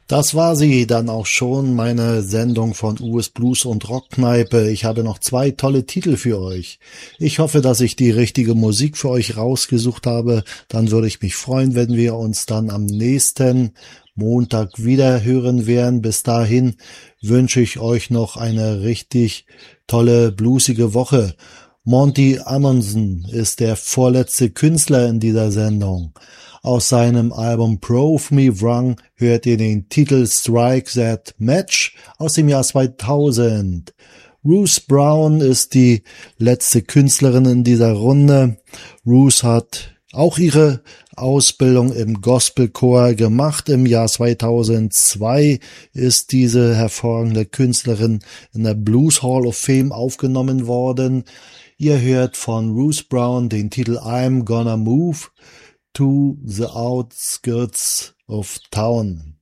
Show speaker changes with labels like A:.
A: Das war sie dann auch schon, meine Sendung von US Blues und Rockkneipe. Ich habe noch zwei tolle Titel für euch. Ich hoffe, dass ich die richtige Musik für euch rausgesucht habe. Dann würde ich mich freuen, wenn wir uns dann am nächsten Montag wieder hören werden. Bis dahin wünsche ich euch noch eine richtig tolle, bluesige Woche. Monty Amundsen ist der vorletzte Künstler in dieser Sendung. Aus seinem Album Prove Me Wrong hört ihr den Titel Strike That Match aus dem Jahr 2000. Ruth Brown ist die letzte Künstlerin in dieser Runde. Ruth hat auch ihre Ausbildung im Gospelchor gemacht. Im Jahr 2002 ist diese hervorragende Künstlerin in der Blues Hall of Fame aufgenommen worden. Ihr hört von Ruth Brown den Titel I'm Gonna Move to the Outskirts of Town.